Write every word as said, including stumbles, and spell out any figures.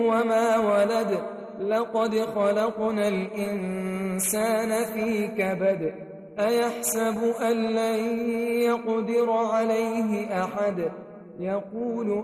وما ولد لقد خلقنا الإنسان في كبد أيحسب أن لن يقدر عليه أحد يقول